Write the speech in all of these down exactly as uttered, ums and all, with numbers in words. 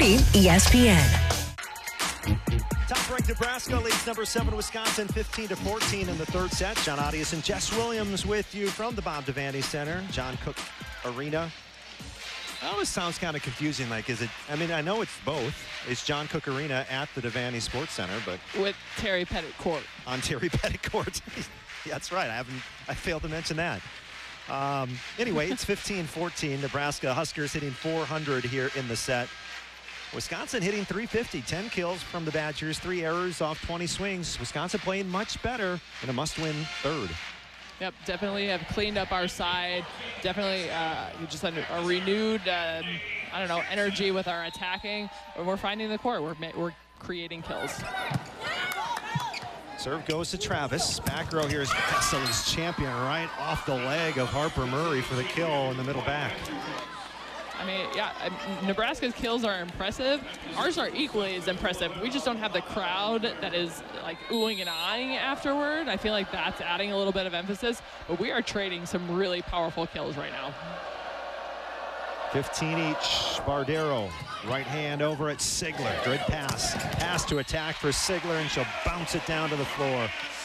three E S P N. Top-ranked Nebraska leads number seven Wisconsin fifteen to fourteen in the third set. John Audius and Jess Williams with you from the Bob Devaney Center, John Cook Arena. That always sounds kind of confusing. Like, is it? I mean, I know it's both. It's John Cook Arena at the Devaney Sports Center, but with Terry Pettit Court. On Terry Pettit Court. Yeah, that's right. I haven't. I failed to mention that. Um, anyway, it's fifteen fourteen. Nebraska Huskers hitting four hundred here in the set. Wisconsin hitting three fifty, ten kills from the Badgers, three errors off twenty swings. Wisconsin playing much better in a must-win third. Yep, definitely have cleaned up our side. Definitely uh, just a, a renewed, uh, I don't know, energy with our attacking. We're finding the court. We're, we're creating kills. Serve goes to Travis. Back row here is Vesely's champion right off the leg of Harper Murray for the kill in the middle back. I mean, yeah, Nebraska's kills are impressive. Ours are equally as impressive. We just don't have the crowd that is like oohing and ahhing afterward. I feel like that's adding a little bit of emphasis, but we are trading some really powerful kills right now. fifteen each. Bardero, right hand over at Sigler. Good pass. Pass to attack for Sigler, and she'll bounce it down to the floor.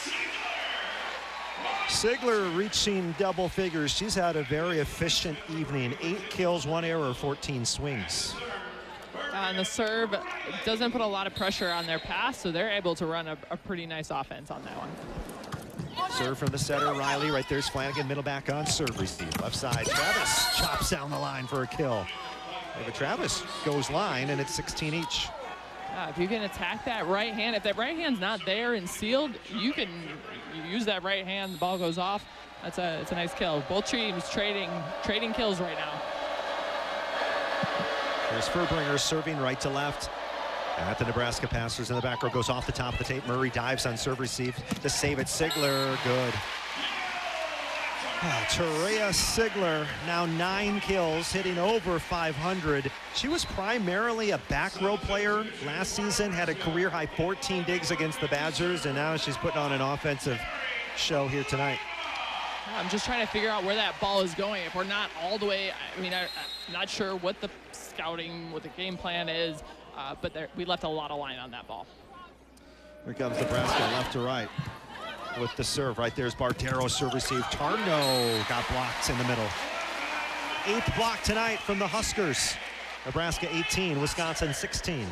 Sigler reaching double figures. She's had a very efficient evening. Eight kills, one error, fourteen swings. Uh, and the serve doesn't put a lot of pressure on their pass, so they're able to run a, a pretty nice offense on that one. Serve from the setter, Riley. Right there's Flanagan, middle back on serve receive. Left side, Travis chops down the line for a kill. But Travis goes line, and it's sixteen each. Uh, if you can attack that right hand, if that right hand's not there and sealed, you can you use that right hand, the ball goes off. That's a, it's a nice kill. Both teams trading, trading kills right now. There's Furbringer serving right to left. At the Nebraska passers in the back row, goes off the top of the tape. Murray dives on serve receive to save it. Sigler, good. Oh, Terea Sigler, now nine kills, hitting over five hundred. She was primarily a back row player last season, had a career high fourteen digs against the Badgers, and now she's putting on an offensive show here tonight. I'm just trying to figure out where that ball is going. If we're not all the way, I mean, I, I'm not sure what the scouting, what the game plan is, uh, but there, we left a lot of line on that ball. Here comes Nebraska, left to right. With the serve, right there's Bardero, serve receive. Tarno got blocked in the middle. Eighth block tonight from the Huskers. Nebraska eighteen, Wisconsin sixteen.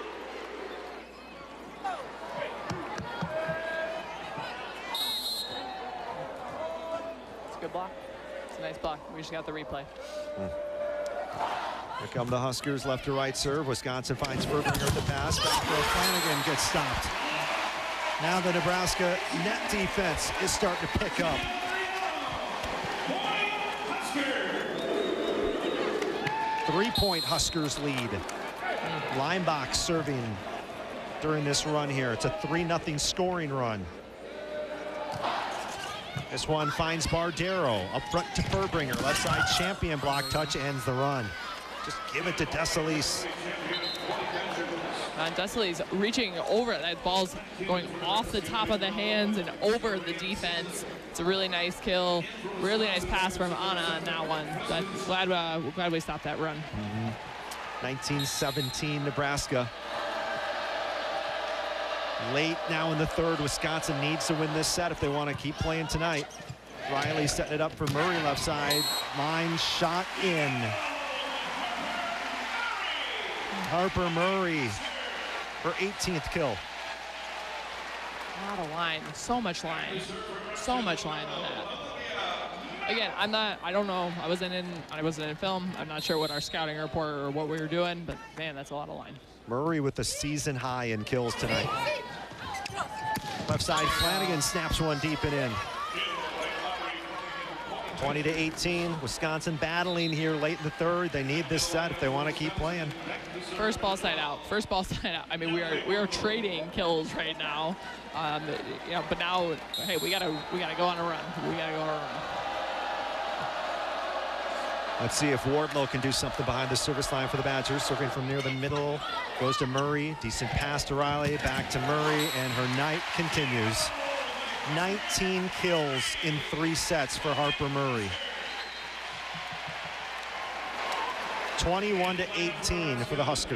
It's a good block. It's a nice block. We just got the replay. Mm. Here come the Huskers, left to right serve. Wisconsin finds Furbringer at the pass. Back row, Flanagan gets stopped. Now the Nebraska net defense is starting to pick up. Three-point Huskers lead. Linebach serving during this run here. It's a three nothing scoring run. This one finds Bardero up front to Furbringer. Left side champion block touch ends the run. Just give it to Desalis. Uh, Desalis reaching over. That ball's going off the top of the hands and over the defense. It's a really nice kill. Really nice pass from Anna on that one. But glad, uh, glad we stopped that run. Mm-hmm. nineteen seventeen Nebraska. Late now in the third. Wisconsin needs to win this set if they want to keep playing tonight. Riley setting it up for Murray left side. Line shot in. Harper Murray. Her eighteenth kill. A lot of line, so much line, so much line on that. Again, I'm not, I don't know, I wasn't in, I wasn't in film. I'm not sure what our scouting report or what we were doing, but man, that's a lot of line. Murray with the season high in kills tonight. Left side, Flanagan snaps one deep and in. twenty to eighteen, Wisconsin battling here late in the third. They need this set if they want to keep playing. First ball side out. First ball side out. I mean, we are we are trading kills right now. Um, you know, but now, hey, we gotta we gotta go on a run. We gotta go on a run. Let's see if Wardlow can do something behind the service line for the Badgers. Serving from near the middle, goes to Murray. Decent pass to Riley, back to Murray, and her night continues. nineteen kills in three sets for Harper Murray. twenty-one to eighteen for the Huskers.